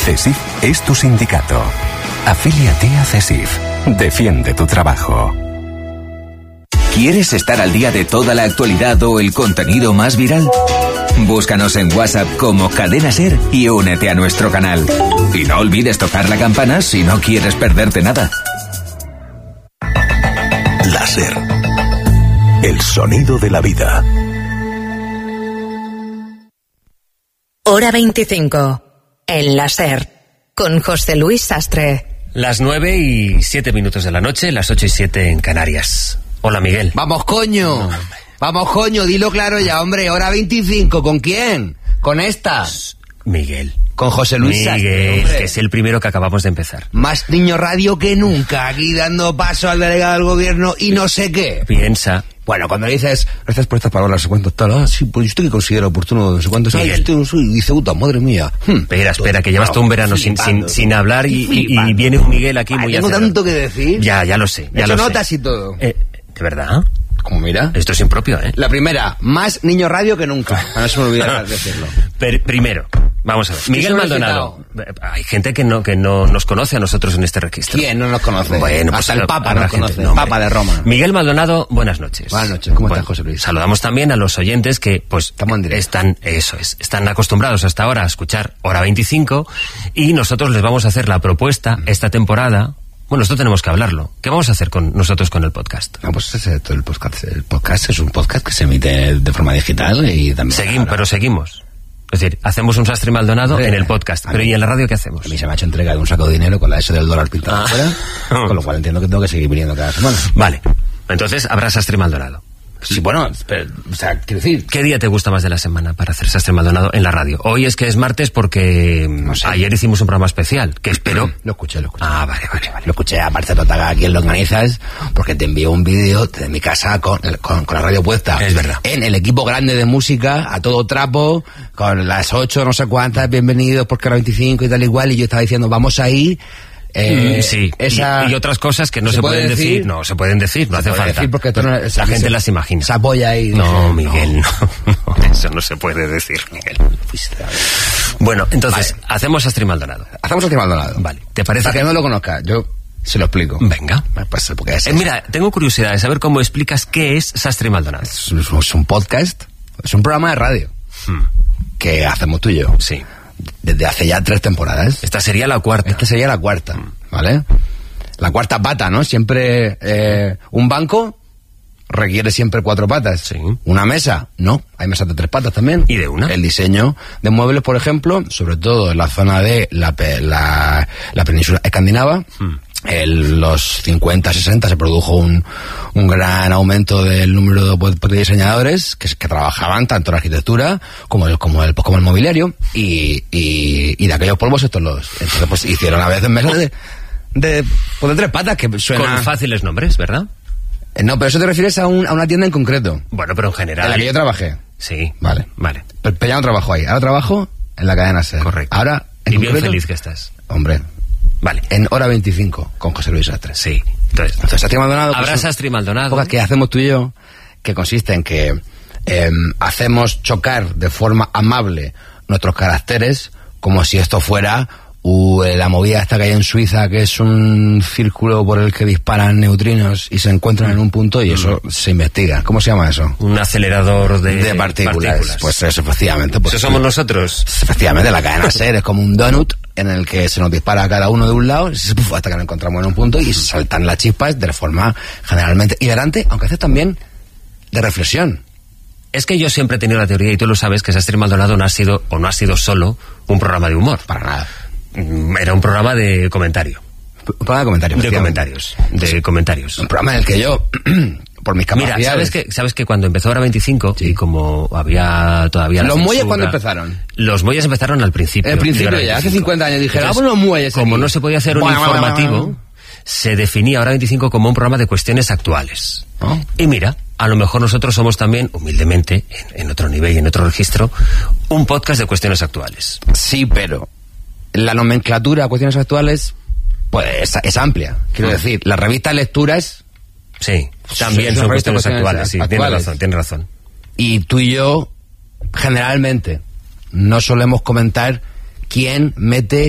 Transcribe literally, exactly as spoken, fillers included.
CESIF es tu sindicato. Afíliate a CESIF. Defiende tu trabajo. ¿Quieres estar al día de toda la actualidad o el contenido más viral? Búscanos en WhatsApp como Cadena Ser y únete a nuestro canal. Y no olvides tocar la campana si no quieres perderte nada. La Ser. El sonido de la vida. Hora veinticinco. En La Ser. Con José Luis Sastre. Las nueve y siete minutos de la noche, las ocho y siete en Canarias. Hola, Miguel. Vamos, coño. No, Vamos, coño, dilo claro ya, hombre. Hora veinticinco. ¿Con quién? Con esta. Miguel. Con José Luis Miguel, Sastre, que es el primero que acabamos de empezar. Más niño radio que nunca, aquí dando paso al delegado del gobierno y no sé qué. Piensa. Bueno, cuando dices, gracias por estas palabras, no sé cuánto tal, ah, sí, pues usted que considera oportuno, no sé cuánto, ay, usted no soy, dice, puta, madre mía. Hmm. Espera, espera, que llevas todo un verano sin, sin, sin hablar y, y, y viene un Miguel aquí vale, muy Tengo acelerado. tanto que decir. Ya, ya lo sé, ya He lo hecho sé. notas y todo. Eh, ¿De verdad? Como mira. Esto es impropio, ¿eh? La primera, más niño radio que nunca. A no se me olvida decirlo. Per, primero, vamos a ver. Miguel Maldonado. Hay gente que no que no nos conoce a nosotros en este registro. ¿Quién no nos conoce? Bueno, pues hasta el Papa nos gente, conoce. No, Papa de Roma. Miguel Maldonado, buenas noches. Buenas noches. ¿Cómo bueno, estás, José Luis? Saludamos también a los oyentes que, pues, estamos en directo. Están, eso es, están acostumbrados hasta ahora a escuchar Hora veinticinco y nosotros les vamos a hacer la propuesta esta temporada. Bueno, esto tenemos que hablarlo. ¿Qué vamos a hacer con nosotros con el podcast? No, pues ese, todo el podcast. El podcast es un podcast que se emite de forma digital y también... Seguimos, pero seguimos. Es decir, hacemos un Sastre Maldonado sí, en el podcast. Pero ¿y en la radio qué hacemos? A mí se me ha hecho entrega de un saco de dinero con la S del dólar pintado afuera, ah. con lo cual entiendo que tengo que seguir viniendo cada semana. Vale. Entonces habrá Sastre Maldonado. Sí, bueno, pero, o sea, quiero decir... ¿Qué día te gusta más de la semana para hacer Sastre Maldonado en la radio? Hoy es que es martes porque no sé. Ayer hicimos un programa especial, que espero... Lo escuché, lo escuché. Ah, vale, vale, vale. Lo escuché, aparte de a quien lo organizas, porque te envío un vídeo de mi casa con, con, con la radio puesta. Es verdad. En el equipo grande de música, a todo trapo, con las ocho, no sé cuántas, bienvenidos porque era veinticinco y tal igual, y yo estaba diciendo, vamos a ir... Eh, sí, esa... y, y otras cosas que no se, se pueden decir? decir, no se pueden decir, no se hace falta. Decir porque no, la se, gente se, las imagina. Se apoya ahí. No, dice, Miguel, no. no, eso no se puede decir, Miguel. Bueno, entonces, vale. hacemos Sastre Maldonado. Hacemos Sastre Maldonado. Vale, ¿te parece? Para que no lo conozca, yo se lo explico. Venga. Pues, porque es eh, mira, tengo curiosidad de saber cómo explicas qué es Sastre Maldonado. Es, es un podcast, es un programa de radio hmm. que hacemos tú y yo. Sí. Desde hace ya tres temporadas. Esta sería la cuarta. Esta sería la cuarta, ¿vale? La cuarta pata, ¿no? Siempre eh, un banco requiere siempre cuatro patas. Sí. Una mesa, no. Hay mesas de tres patas también. ¿Y de una? El diseño de muebles, por ejemplo, sobre todo en la zona de la, la, la península escandinava. Hmm. En los cincuenta, sesenta se produjo un, un gran aumento del número de diseñadores que, que trabajaban tanto en la arquitectura como el, como el, como el mobiliario y, y, y de aquellos polvos estos los... Entonces pues hicieron a veces mesas de, de, pues, de tres patas que suena... Con fáciles nombres, ¿verdad? Eh, no, pero eso te refieres a, un, a una tienda en concreto. Bueno, pero en general... En la que yo trabajé. Sí. Vale. Vale. Pero, pero ya no trabajo ahí. Ahora trabajo en la cadena SER. Correcto. Ahora... Y bien concreto, feliz que estás. Hombre... Vale. En Hora veinticinco, con José Luis Sastre. Sí. Entonces, Entonces Sastre Maldonado... Habrá pues, Sastre Maldonado. Cosas que hacemos tú y yo, que consiste en que eh, hacemos chocar de forma amable nuestros caracteres, como si esto fuera uh, la movida esta que hay en Suiza, que es un círculo por el que disparan neutrinos y se encuentran en un punto y eso mm. se investiga. ¿Cómo se llama eso? Un acelerador de, de partículas. partículas. Pues eso, efectivamente. Pues, ¿Eso somos nosotros? Efectivamente, la cadena SER es como un donut en el que se nos dispara a cada uno de un lado hasta que nos encontramos en un punto y saltan las chispas de forma generalmente hilarante, aunque a veces también de reflexión. Es que yo siempre he tenido la teoría, y tú lo sabes, que Sastre Maldonado no ha sido, o no ha sido solo, un programa de humor. Para nada. Era un programa de comentario. Un programa de comentarios. De comentarios. De sí. comentarios. Un programa en el que yo... por mis capacidades. Mira, ¿sabes que, sabes que cuando empezó Hora veinticinco, sí. y como había todavía la ¿Los censura, muelles cuándo empezaron? Los muelles empezaron al principio. El principio ya, hace cincuenta años. Dije, vamos los muelles. Como aquí. no se podía hacer un bueno, informativo, bueno, bueno. se definía Hora veinticinco como un programa de cuestiones actuales. ¿Oh? Y mira, a lo mejor nosotros somos también, humildemente, en, en otro nivel y en otro registro, un podcast de cuestiones actuales. Sí, pero la nomenclatura de cuestiones actuales pues es, es amplia. Quiero mm. decir, la revista Lecturas... Sí, también son cuestiones actuales, sí, tienes razón, tienes razón. Y tú y yo, generalmente, no solemos comentar quién mete